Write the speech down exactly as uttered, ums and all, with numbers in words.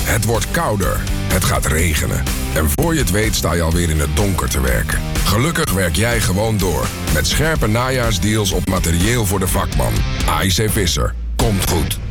Het wordt kouder. Het gaat regenen. En voor je het weet sta je alweer in het donker te werken. Gelukkig werk jij gewoon door. Met scherpe najaarsdeals op materieel voor de vakman. A I C Visser. Komt goed.